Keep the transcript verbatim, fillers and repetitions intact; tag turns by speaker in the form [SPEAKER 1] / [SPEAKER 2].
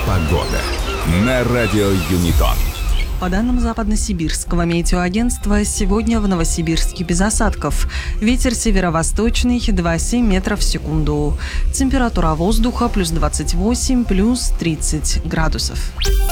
[SPEAKER 1] Погода на радио Юнитон.
[SPEAKER 2] По данным Западно-Сибирского метеоагентства, сегодня в Новосибирске без осадков. Ветер северо-восточный два целых семь десятых метров в секунду. Температура воздуха плюс двадцать восемь, плюс тридцать градусов.